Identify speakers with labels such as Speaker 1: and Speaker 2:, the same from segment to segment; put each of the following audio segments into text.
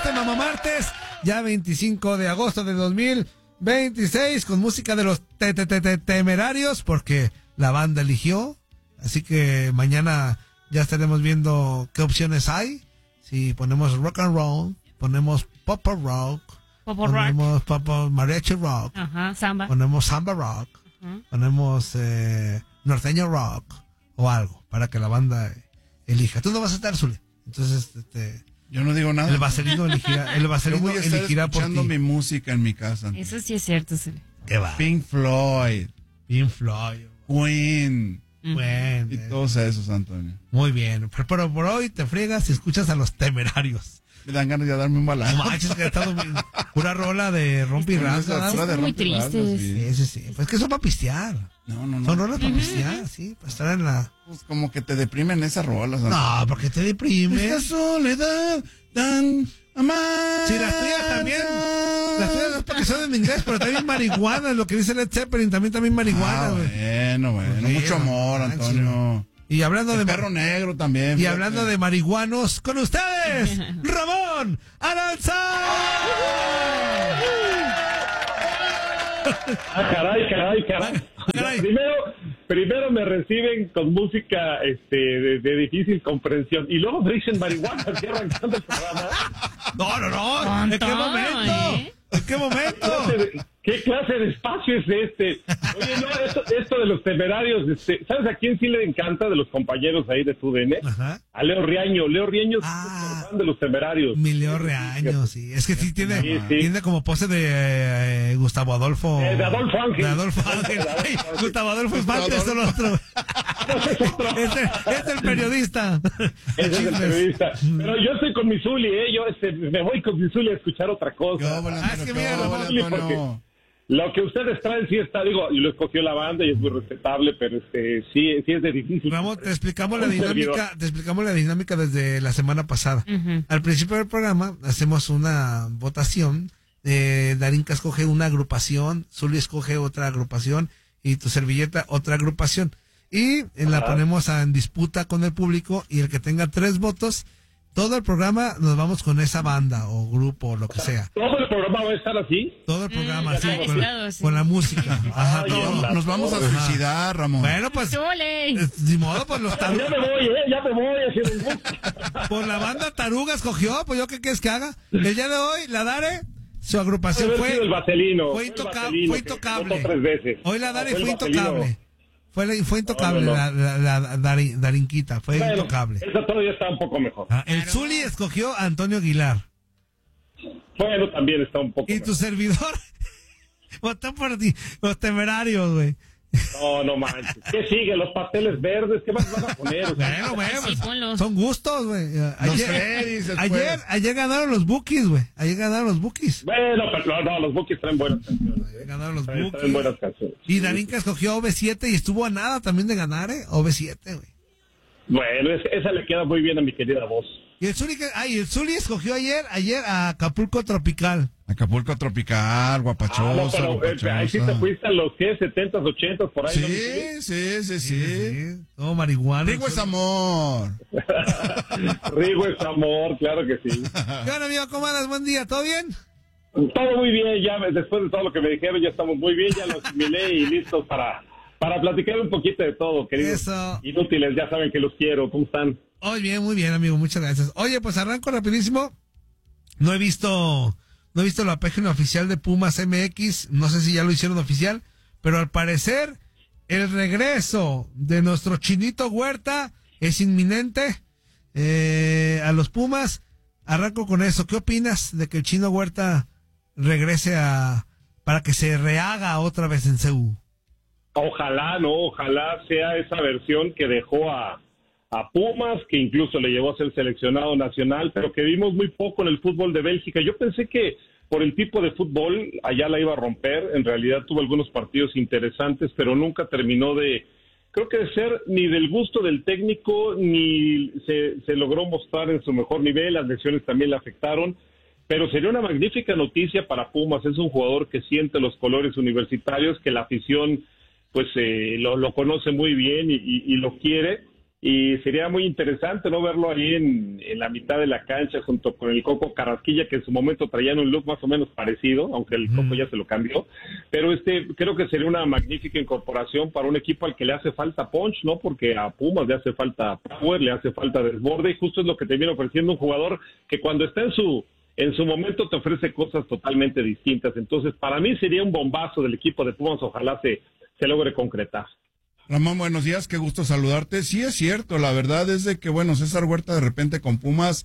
Speaker 1: este Mamá Martes, ya 25 de agosto de 2026, con música de los Temerarios, porque la banda eligió. Así que mañana ya estaremos viendo qué opciones hay. Si ponemos rock and roll, ponemos pop rock, ponemos mariachi rock,
Speaker 2: samba.
Speaker 1: ponemos samba rock, ponemos norteño rock o algo para que la banda elija. Tú no vas a estar, Zuli. Entonces,
Speaker 3: yo no digo nada.
Speaker 1: El Vaselino elegirá,
Speaker 3: yo voy a estar escuchando mi música en mi casa.
Speaker 2: Eso sí es cierto, Zuli.
Speaker 1: ¿Qué va?
Speaker 3: Pink Floyd, Queen.
Speaker 1: Bueno,
Speaker 3: y todos esos, Antonio.
Speaker 1: Muy bien, pero por hoy te friegas y escuchas a los Temerarios.
Speaker 3: Me dan ganas de darme un balazo.
Speaker 1: No manches, que ha estado pura rola de rompe y rasga.
Speaker 2: Son muy tristes.
Speaker 1: Sí. Pues que son para pistear.
Speaker 3: No.
Speaker 1: Son rolas para pistear, sí, para estar en la...
Speaker 3: Pues como que te deprimen esas rolas.
Speaker 1: No, porque te deprime.
Speaker 3: Esta soledad tan amada.
Speaker 1: Sí, las tuyas también. Las tuyas no es porque son en inglés, pero también marihuana, lo que dice Led Zeppelin, también marihuana, güey.
Speaker 3: Bueno. Mucho amor, Antonio.
Speaker 1: Y hablando de
Speaker 3: perro negro también.
Speaker 1: Y hablando de marihuanos, con ustedes, Ramón Aranza.
Speaker 4: Caray. Primero me reciben con música de difícil comprensión y luego me dicen marihuana así arrancando el programa.
Speaker 1: No. ¿En qué momento? ¿En qué momento?
Speaker 4: ¿Qué clase de espacio es este? Oye, no, esto de los Temerarios, ¿sabes a quién sí le encanta de los compañeros ahí de TUDN?
Speaker 1: Ajá.
Speaker 4: A Leo Riaño. Leo Riaño es fan de los Temerarios.
Speaker 1: Mi Leo Riaño, sí. Es que sí tiene como pose de Gustavo Adolfo.
Speaker 4: De Adolfo Ángel.
Speaker 1: De Adolfo Ángel. Ay, Gustavo Adolfo es parte, es el otro. Es el periodista.
Speaker 4: Es el periodista. Pero yo estoy con mi Zuli, yo me voy con mi Zuli a escuchar otra cosa.
Speaker 1: Es que mira, Ramón,
Speaker 4: lo que ustedes traen sí está, lo escogió la banda y es muy respetable, pero sí es de difícil.
Speaker 1: Ramón, te explicamos la dinámica desde la semana pasada. Al principio del programa hacemos una votación, Darinka escoge una agrupación, Zuli escoge otra agrupación y tu servilleta otra agrupación. Y la ponemos en disputa con el público y el que tenga 3 votos, todo el programa nos vamos con esa banda o grupo o lo que sea.
Speaker 4: ¿Todo el programa va a estar así?
Speaker 1: Todo el programa así, con la música. Ajá,
Speaker 3: nos vamos a suicidar, Ramón.
Speaker 1: Bueno, pues, ni modo, pues los tarugas.
Speaker 4: Ya me voy haciendo música.
Speaker 1: Pues la banda Taruga escogió, pues yo qué quieres que haga. El día de hoy, la Dare, su agrupación fue
Speaker 4: el Vaselino.
Speaker 1: Fue intocable.
Speaker 4: 3 veces.
Speaker 1: Hoy la Dare fue intocable. Fue intocable la Darinquita, fue intocable.
Speaker 4: Esa todavía está un poco mejor.
Speaker 1: El Zuli escogió a Antonio Aguilar.
Speaker 4: Bueno, también está un poco
Speaker 1: mejor. ¿Y tu servidor? Votó por ti, los Temerarios, güey.
Speaker 4: No manches. ¿Qué sigue? Los pasteles verdes, ¿qué más van a poner?
Speaker 1: Bueno, son gustos, güey. Ayer ganaron los Bookies, güey.
Speaker 4: Bueno, pero no, los Bookies traen buenas canciones.
Speaker 1: Ganaron los Bookies.
Speaker 4: Traen buenas canciones.
Speaker 1: Y Darinka escogió OV7 y estuvo a nada también de ganar, OV7, güey.
Speaker 4: Bueno, esa le queda muy bien a mi querida voz.
Speaker 1: Y el Zuli escogió ayer a Acapulco Tropical.
Speaker 3: Acapulco Tropical, guapachosa.
Speaker 4: Ahí sí te fuiste a los 70s, 80s, por ahí.
Speaker 3: Sí.
Speaker 1: Todo marihuana.
Speaker 3: Rigo es amor.
Speaker 4: Rigo es amor, claro que sí.
Speaker 1: ¿Qué onda, amigo? ¿Cómo andas? Buen día, ¿todo bien?
Speaker 4: Todo muy bien, ya después de todo lo que me dijeron, ya estamos muy bien, ya lo asimilé y listos para platicar un poquito de todo, queridos.
Speaker 1: Eso.
Speaker 4: Inútiles, ya saben que los quiero. ¿Cómo están?
Speaker 1: Muy bien, amigo, muchas gracias. Oye, pues arranco rapidísimo. No he visto la página oficial de Pumas MX, no sé si ya lo hicieron oficial, pero al parecer el regreso de nuestro Chinito Huerta es inminente a los Pumas. Arranco con eso. ¿Qué opinas de que el Chino Huerta regrese para que se rehaga otra vez en CU?
Speaker 4: Ojalá sea esa versión que dejó a Pumas, que incluso le llevó a ser seleccionado nacional, pero que vimos muy poco en el fútbol de Bélgica. Yo pensé que por el tipo de fútbol allá la iba a romper. En realidad tuvo algunos partidos interesantes, pero nunca terminó de ser ni del gusto del técnico, ni se logró mostrar en su mejor nivel. Las lesiones también le afectaron, pero sería una magnífica noticia para Pumas. Es un jugador que siente los colores universitarios, que la afición pues lo conoce muy bien y lo quiere. y sería muy interesante no verlo ahí en la mitad de la cancha junto con el Coco Carrasquilla, que en su momento traían un look más o menos parecido, aunque el Coco ya se lo cambió, pero creo que sería una magnífica incorporación para un equipo al que le hace falta punch, ¿no? Porque a Pumas le hace falta power, le hace falta desborde, y justo es lo que te viene ofreciendo un jugador que cuando está en su momento te ofrece cosas totalmente distintas. Entonces, para mí sería un bombazo del equipo de Pumas, ojalá se logre concretar.
Speaker 3: Ramón, buenos días, qué gusto saludarte. Sí, es cierto, la verdad es de que, bueno, César Huerta de repente con Pumas,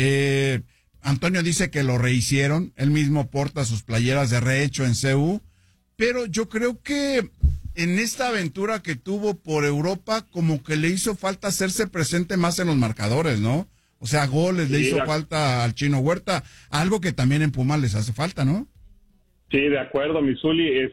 Speaker 3: Antonio dice que lo rehicieron, él mismo porta sus playeras de rehecho en CU, pero yo creo que en esta aventura que tuvo por Europa, como que le hizo falta hacerse presente más en los marcadores, ¿no? O sea, goles, le hizo falta al Chino Huerta, algo que también en Pumas les hace falta, ¿no?
Speaker 4: Sí, de acuerdo, Misuli,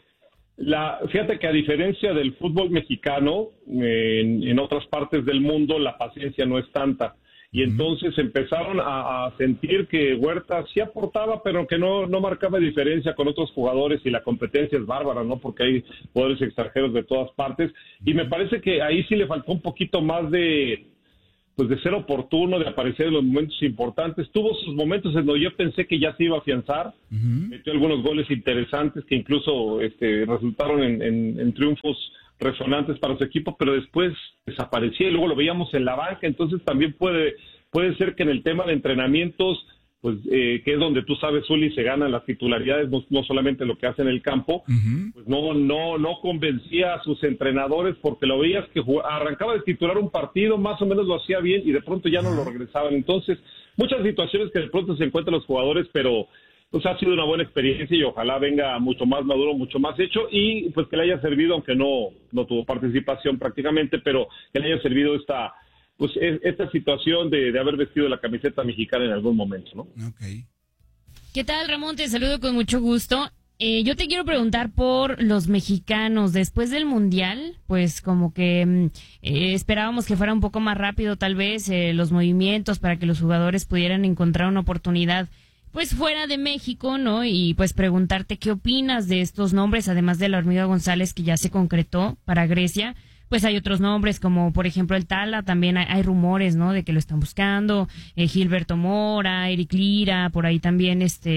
Speaker 4: fíjate que a diferencia del fútbol mexicano, en otras partes del mundo la paciencia no es tanta. Y entonces empezaron a sentir que Huerta sí aportaba, pero que no marcaba diferencia con otros jugadores, y la competencia es bárbara, ¿no? Porque hay jugadores extranjeros de todas partes. Y me parece que ahí sí le faltó un poquito más de ser oportuno, de aparecer en los momentos importantes. Tuvo sus momentos en donde yo pensé que ya se iba a afianzar, metió algunos goles interesantes que incluso resultaron en triunfos resonantes para su equipo, pero después desaparecía y luego lo veíamos en la banca. Entonces también puede ser que en el tema de entrenamientos, pues que es donde tú sabes, Zuli, se ganan las titularidades, no solamente lo que hace en el campo, pues no convencía a sus entrenadores, porque lo veías que arrancaba de titular un partido, más o menos lo hacía bien y de pronto ya no lo regresaban. Entonces, muchas situaciones que de pronto se encuentran los jugadores, pero pues ha sido una buena experiencia y ojalá venga mucho más maduro, mucho más hecho, y pues que le haya servido, aunque no tuvo participación prácticamente, pero que le haya servido esta situación de haber vestido la camiseta mexicana en algún momento, ¿no?
Speaker 3: Okay.
Speaker 2: ¿Qué tal, Ramón? Te saludo con mucho gusto. Yo te quiero preguntar por los mexicanos. Después del Mundial, pues como que esperábamos que fuera un poco más rápido tal vez los movimientos para que los jugadores pudieran encontrar una oportunidad pues fuera de México, ¿no? Y pues preguntarte qué opinas de estos nombres, además de la Hormiga González que ya se concretó para Grecia. Pues hay otros nombres como por ejemplo el Tala, también hay rumores, ¿no? De que lo están buscando, Gilberto Mora, Eric Lira, por ahí también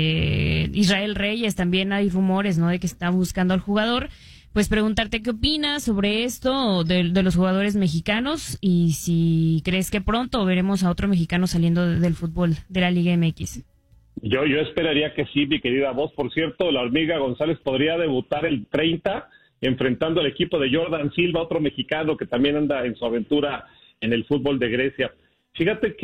Speaker 2: Israel Reyes, también hay rumores, ¿no? De que está buscando al jugador. Pues preguntarte qué opinas sobre esto de los jugadores mexicanos y si crees que pronto veremos a otro mexicano saliendo del fútbol de la Liga MX.
Speaker 4: Yo esperaría que sí, mi querida voz. Por cierto, la Hormiga González podría debutar el 30 enfrentando al equipo de Jordan Silva, otro mexicano que también anda en su aventura en el fútbol de Grecia. Fíjate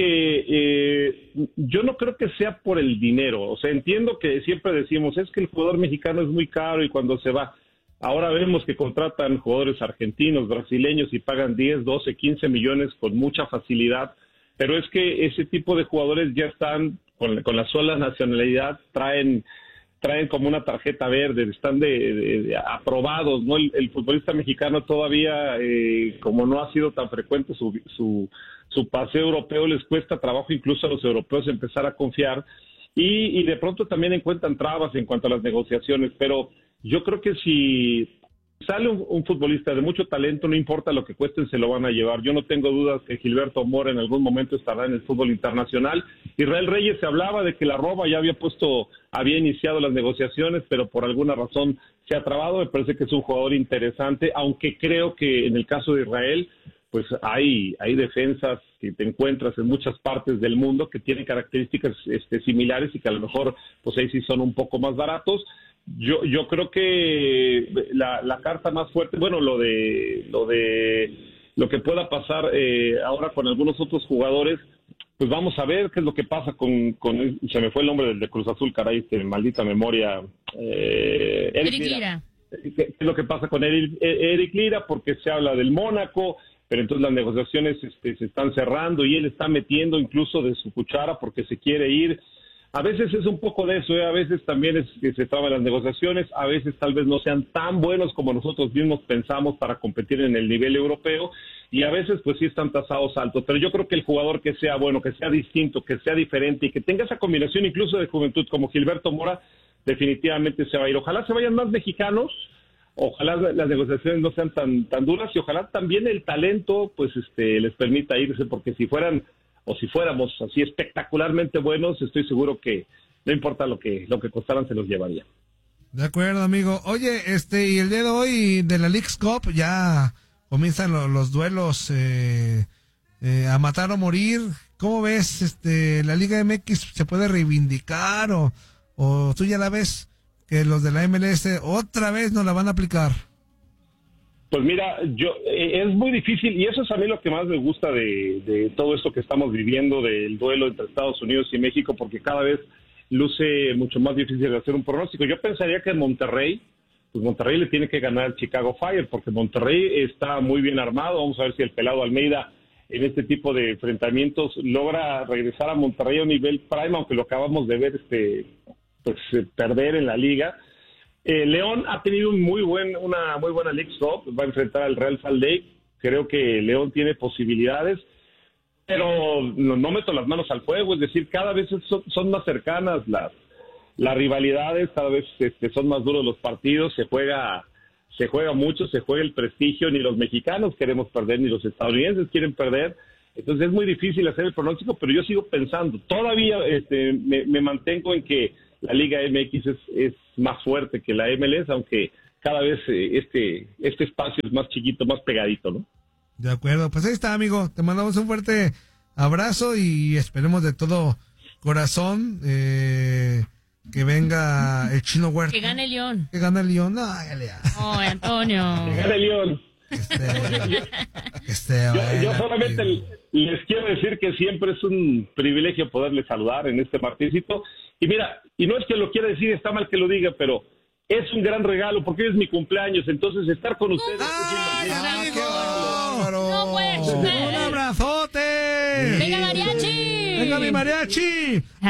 Speaker 4: que yo no creo que sea por el dinero. O sea, entiendo que siempre decimos, es que el jugador mexicano es muy caro y cuando se va. Ahora vemos que contratan jugadores argentinos, brasileños y pagan 10, 12, 15 millones con mucha facilidad. Pero es que ese tipo de jugadores ya están con la sola nacionalidad, traen como una tarjeta verde, están de aprobados, ¿no? El futbolista mexicano todavía, como no ha sido tan frecuente su paseo europeo, les cuesta trabajo incluso a los europeos empezar a confiar y de pronto también encuentran trabas en cuanto a las negociaciones, pero yo creo que si sale un futbolista de mucho talento, no importa lo que cuesten, se lo van a llevar. Yo no tengo dudas que Gilberto Mora en algún momento estará en el fútbol internacional. Israel Reyes, se hablaba de que la Roma ya había iniciado las negociaciones, pero por alguna razón se ha trabado. Me parece que es un jugador interesante, aunque creo que en el caso de Israel, pues hay defensas que te encuentras en muchas partes del mundo que tienen características similares y que a lo mejor pues ahí sí son un poco más baratos. Yo creo que la carta más fuerte, bueno, lo que pueda pasar ahora con algunos otros jugadores, pues vamos a ver qué es lo que pasa con se me fue el nombre del de Cruz Azul, caray, maldita memoria, Eric Lira. ¿Qué es lo que pasa con Eric Lira? Porque se habla del Mónaco, pero entonces las negociaciones se están cerrando y él está metiendo incluso de su cuchara porque se quiere ir. A veces es un poco de eso, a veces también es que se traban las negociaciones, a veces tal vez no sean tan buenos como nosotros mismos pensamos para competir en el nivel europeo y a veces pues sí están tasados altos, pero yo creo que el jugador que sea bueno, que sea distinto, que sea diferente y que tenga esa combinación incluso de juventud como Gilberto Mora, definitivamente se va a ir. Ojalá se vayan más mexicanos, ojalá las negociaciones no sean tan duras y ojalá también el talento pues les permita irse, porque si fuéramos así espectacularmente buenos, estoy seguro que no importa lo que costaran, se los llevaría.
Speaker 1: De acuerdo, amigo. Oye, y el día de hoy de la Leagues Cup ya comienzan los duelos a matar o morir. ¿Cómo ves la Liga MX? ¿Se puede reivindicar o tú ya la ves que los de la MLS otra vez no la van a aplicar?
Speaker 4: Pues mira, es muy difícil, y eso es a mí lo que más me gusta de todo esto que estamos viviendo, del duelo entre Estados Unidos y México, porque cada vez luce mucho más difícil de hacer un pronóstico. Yo pensaría que Monterrey le tiene que ganar al Chicago Fire, porque Monterrey está muy bien armado. Vamos a ver si el pelado Almeida en este tipo de enfrentamientos logra regresar a Monterrey a un nivel prime, aunque lo acabamos de ver perder en la liga. León ha tenido una muy buena League Cup, va a enfrentar al Real Salt Lake. Creo que León tiene posibilidades, pero no meto las manos al fuego, es decir, cada vez son más cercanas las rivalidades, cada vez son más duros los partidos, se juega mucho, se juega el prestigio, ni los mexicanos queremos perder, ni los estadounidenses quieren perder, entonces es muy difícil hacer el pronóstico, pero yo sigo pensando, todavía me mantengo en que la Liga MX es más fuerte que la MLS, aunque cada vez este espacio es más chiquito, más pegadito, ¿no?
Speaker 1: De acuerdo, pues ahí está, amigo. Te mandamos un fuerte abrazo y esperemos de todo corazón que venga el Chino Huerta.
Speaker 2: Que gane el León.
Speaker 1: Que gane el León. No, hágale.
Speaker 2: Oh, Antonio.
Speaker 4: Que gane el León. Yo solamente les quiero decir que siempre es un privilegio poderles saludar en este martincito. Y mira, y no es que lo quiera decir, está mal que lo diga, pero es un gran regalo porque hoy es mi cumpleaños, entonces estar con ustedes
Speaker 1: ¡Ay, qué
Speaker 2: bárbaro! No puede ser.
Speaker 1: ¡Un abrazote!
Speaker 2: ¡Venga, mariachi!
Speaker 1: ¡Venga, mi mariachi!